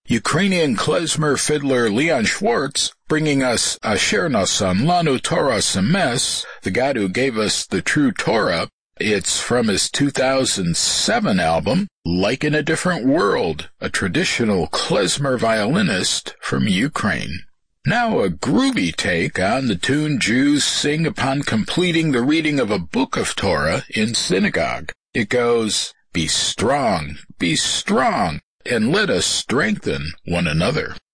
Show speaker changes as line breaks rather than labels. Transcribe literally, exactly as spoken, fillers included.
Ukrainian klezmer fiddler Leon Schwartz bringing us Asher Nasan Lanu Torah Semes, the God who gave us the true Torah. It's from his two thousand seven album, Like in a Different World, a traditional klezmer violinist from Ukraine. Now a groovy take on the tune Jews sing upon completing the reading of a book of Torah in synagogue. It goes, "Be strong, be strong, and let us strengthen one another."